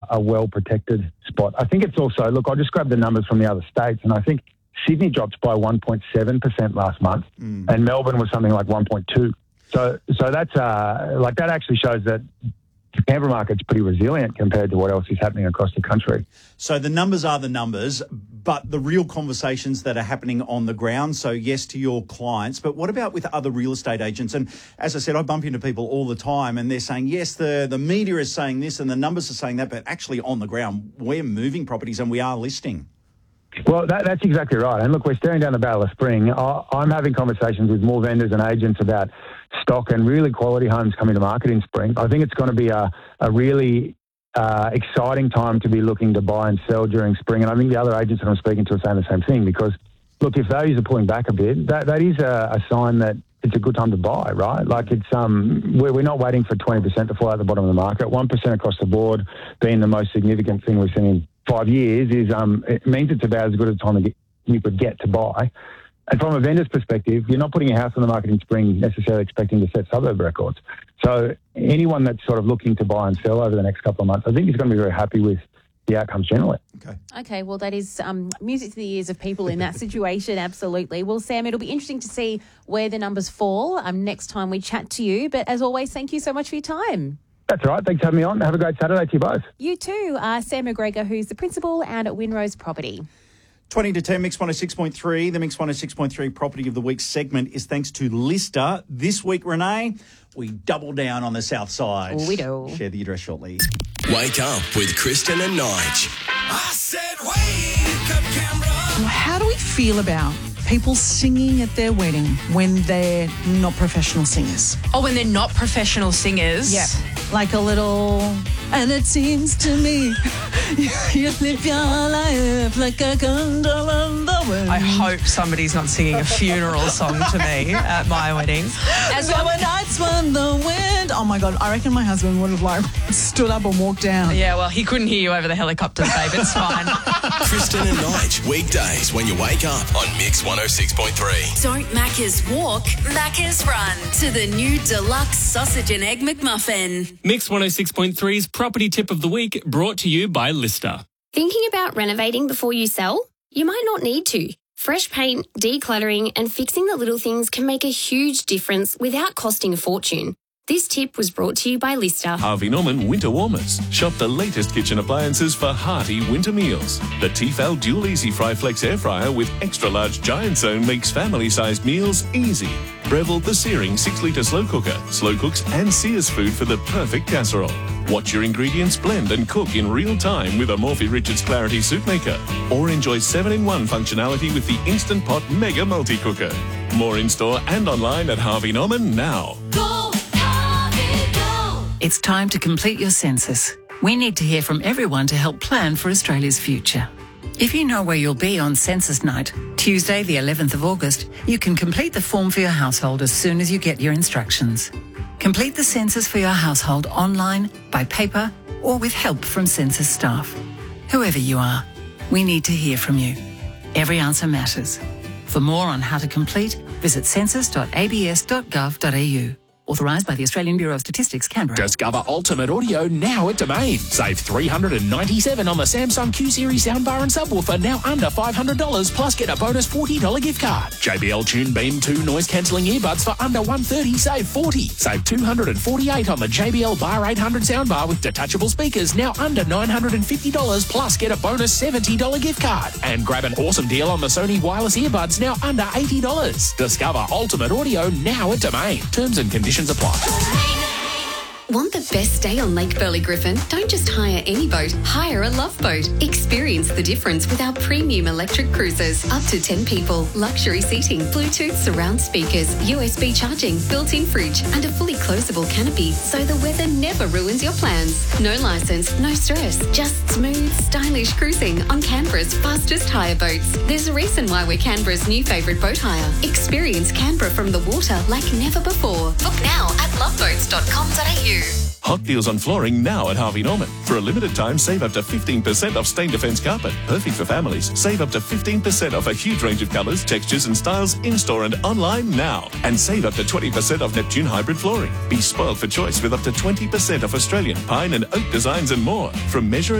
a well-protected spot. I think it's also, look, I'll just grab the numbers from the other states, and I think Sydney dropped by 1.7% last month, and Melbourne was something like 1.2%. So that's that actually shows that the Canberra market's pretty resilient compared to what else is happening across the country. So the numbers are the numbers, but the real conversations that are happening on the ground, so yes to your clients, but what about with other real estate agents? And as I said, I bump into people all the time and they're saying, yes, the media is saying this and the numbers are saying that, but actually on the ground, we're moving properties and we are listing. Well, that's exactly right. And look, we're staring down the barrel of spring. I'm having conversations with more vendors and agents about stock and really quality homes coming to market in spring. I think it's going to be a really exciting time to be looking to buy and sell during spring. And I think the other agents that I'm speaking to are saying the same thing because, look, if values are pulling back a bit, that is a sign that it's a good time to buy, right? Like it's we're not waiting for 20% to fall out the bottom of the market. 1% across the board being the most significant thing we've seen in 5 years is it means it's about as good a time you could get to buy. And from a vendor's perspective, you're not putting your house on the market in spring necessarily expecting to set suburb records. So anyone that's sort of looking to buy and sell over the next couple of months, I think is going to be very happy with the outcomes generally. Okay, well, that is music to the ears of people in that situation, absolutely. Well, Sam, it'll be interesting to see where the numbers fall next time we chat to you. But as always, thank you so much for your time. That's all right. Thanks for having me on. Have a great Saturday to you both. You too. Sam McGregor, who's the principal at Winrose Property. 20 to 10, Mix 106.3. The Mix 106.3 Property of the Week segment is thanks to Lister. This week, Renee, we double down on the south side. We do. Share the address shortly. Wake up with Kristen and Nige. I said wake up, Canberra. How do we feel about people singing at their wedding when they're not professional singers? Oh, when they're not professional singers? Yeah. Like a little, and it seems to me you live your life like a candle in the wind. I hope somebody's not singing a funeral song to me at my wedding. As there were nights when the wind... Oh, my God, I reckon my husband would have, stood up and walked down. Yeah, well, he couldn't hear you over the helicopters, babe. It's fine. Kristen and Nige, weekdays when you wake up on Mix 106.3. Don't Macca's walk, Macca's run to the new deluxe sausage and egg McMuffin. Mix 106.3's Property Tip of the Week brought to you by Lister. Thinking about renovating before you sell? You might not need to. Fresh paint, decluttering and fixing the little things can make a huge difference without costing a fortune. This tip was brought to you by Lister. Harvey Norman Winter Warmers. Shop the latest kitchen appliances for hearty winter meals. The Tefal Dual Easy Fry Flex Air Fryer with extra large giant zone makes family-sized meals easy. Breville the Searing 6-litre slow cooker. Slow cooks and sears food for the perfect casserole. Watch your ingredients blend and cook in real time with a Morphy Richards Clarity Soup Maker. Or enjoy 7-in-1 functionality with the Instant Pot Mega Multi-Cooker. More in-store and online at Harvey Norman now. It's time to complete your census. We need to hear from everyone to help plan for Australia's future. If you know where you'll be on census night, Tuesday the 11th of August, you can complete the form for your household as soon as you get your instructions. Complete the census for your household online, by paper, or with help from census staff. Whoever you are, we need to hear from you. Every answer matters. For more on how to complete, visit census.abs.gov.au. Authorised by the Australian Bureau of Statistics, Canberra. Discover Ultimate Audio now at Domain. Save $397 on the Samsung Q-Series soundbar and subwoofer, now under $500, plus get a bonus $40 gift card. JBL Tune Beam 2 noise-cancelling earbuds for under $130, save $40. Save $248 on the JBL Bar 800 soundbar with detachable speakers, now under $950, plus get a bonus $70 gift card. And grab an awesome deal on the Sony wireless earbuds, now under $80. Discover Ultimate Audio now at Domain. Terms and conditions apply. Want the best day on Lake Burley Griffin? Don't just hire any boat, hire a Love Boat. Experience the difference with our premium electric cruisers. Up to 10 people, luxury seating, Bluetooth surround speakers, USB charging, built-in fridge and a fully closable canopy so the weather never ruins your plans. No licence, no stress, just smooth, stylish cruising on Canberra's fastest hire boats. There's a reason why we're Canberra's new favourite boat hire. Experience Canberra from the water like never before. Book now at loveboats.com.au. Hot deals on flooring now at Harvey Norman. For a limited time, save up to 15% off Stain Defence carpet. Perfect for families. Save up to 15% off a huge range of colours, textures and styles in-store and online now. And save up to 20% off Neptune hybrid flooring. Be spoiled for choice with up to 20% off Australian pine and oak designs and more. From Measure